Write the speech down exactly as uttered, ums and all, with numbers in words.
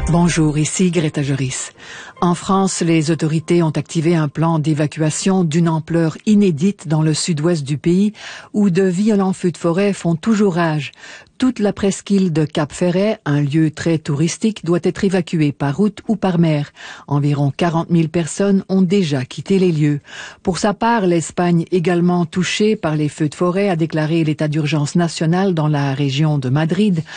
Bonjour, ici Greta Joris. En France, les autorités ont activé un plan d'évacuation d'une ampleur inédite dans le sud-ouest du pays, où de violents feux de forêt font toujours rage. Toute la presqu'île de Cap-Ferret, un lieu très touristique, doit être évacuée par route ou par mer. Environ quarante mille personnes ont déjà quitté les lieux. Pour sa part, l'Espagne, également touchée par les feux de forêt, a déclaré l'état d'urgence national dans la région de Madrid,